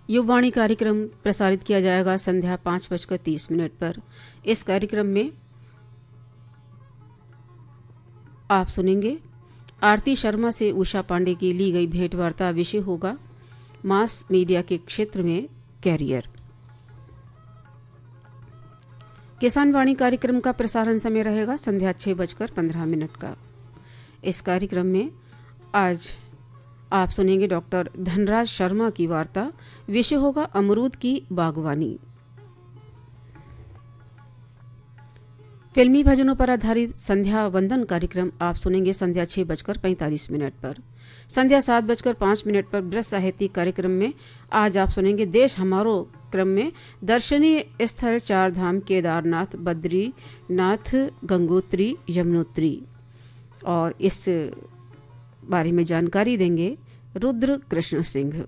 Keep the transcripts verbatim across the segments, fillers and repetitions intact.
युववाणी कार्यक्रम प्रसारित किया जाएगा संध्या पाँच बजकर तीस मिनट पर। इस कार्यक्रम में आप सुनेंगे आरती शर्मा से उषा पांडे की ली गई भेंटवार्ता। विषय होगा मास मीडिया के क्षेत्र में कैरियर। किसान वाणी कार्यक्रम का प्रसारण समय रहेगा संध्या छह बजकर पंद्रह मिनट का। इस कार्यक्रम में आज आप सुनेंगे डॉक्टर धनराज शर्मा की वार्ता। विषय होगा अमरूद की बागवानी। फिल्मी भजनों पर आधारित संध्या वंदन कार्यक्रम आप सुनेंगे संध्या छह बजकर पैंतालीस मिनट पर। संध्या सात बजकर पाँच मिनट पर ब्रज साहित्यिक कार्यक्रम में आज आप सुनेंगे देश हमारो क्रम में दर्शनीय स्थल चार धाम केदारनाथ, बद्रीनाथ, गंगोत्री, यमुनोत्री, और इस बारे में जानकारी देंगे रुद्र कृष्ण सिंह।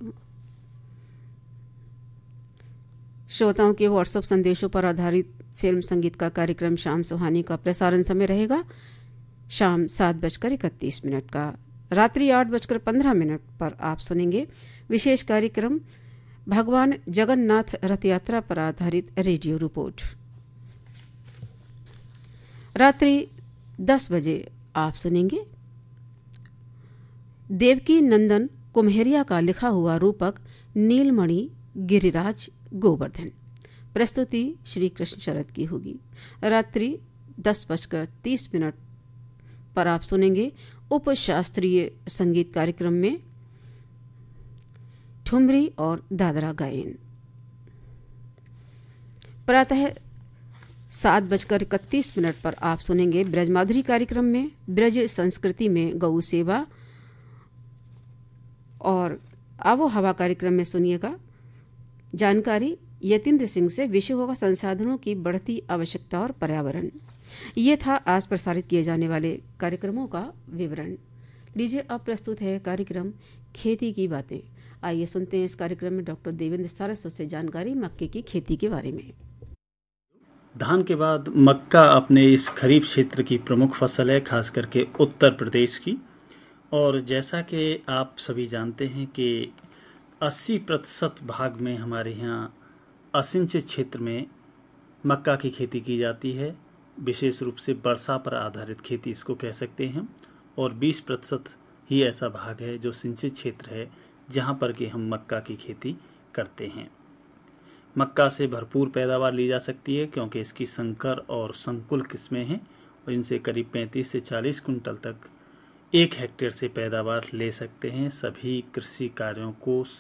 श्रोताओं के व्हाट्सएप संदेशों पर आधारित फिल्म संगीत का कार्यक्रम शाम सुहानी का प्रसारण समय रहेगा शाम सात बजकर इकतीस मिनट का। रात्रि आठ बजकर पंद्रह मिनट पर आप सुनेंगे विशेष कार्यक्रम भगवान जगन्नाथ रथ यात्रा पर आधारित रेडियो रिपोर्ट। रात्रि दस बजे आप सुनेंगे देवकी नंदन कुम्हेरिया का लिखा हुआ रूपक नीलमणि गिरिराज गोवर्धन। प्रस्तुति श्री कृष्ण शरद की होगी। रात्रि दस बजकर तीस मिनट पर आप सुनेंगे उप शास्त्रीय संगीत कार्यक्रम में ठुमरी और दादरा गायन। प्रातः सात बजकर इकतीस मिनट पर आप सुनेंगे ब्रजमाधुरी कार्यक्रम में ब्रज संस्कृति में गौ सेवा, और आवो हवा कार्यक्रम में सुनिएगा जानकारी यतीन्द्र सिंह से। विषय होगा संसाधनों की बढ़ती आवश्यकता और पर्यावरण। ये था आज प्रसारित किए जाने वाले कार्यक्रमों का विवरण। लीजिए अब प्रस्तुत है कार्यक्रम खेती की बातें। आइए सुनते हैं इस कार्यक्रम में डॉक्टर देवेंद्र सारस्वत से जानकारी मक्के की खेती के बारे में। धान के बाद मक्का अपने इस खरीफ क्षेत्र की प्रमुख फसल है, खास करके उत्तर प्रदेश की। और जैसा कि आप सभी जानते हैं कि अस्सी प्रतिशत भाग में हमारे यहाँ असिंचित क्षेत्र में मक्का की खेती की जाती है। विशेष रूप से वर्षा पर आधारित खेती इसको कह सकते हैं। और बीस प्रतिशत ही ऐसा भाग है जो सिंचित क्षेत्र है, जहाँ पर कि हम मक्का की खेती करते हैं। मक्का से भरपूर पैदावार ली जा सकती है क्योंकि इसकी संकर और संकुल किस्में हैं और इनसे करीब पैंतीस से चालीस कुंटल तक एक हेक्टेयर से पैदावार ले सकते हैं। सभी कृषि कार्यों को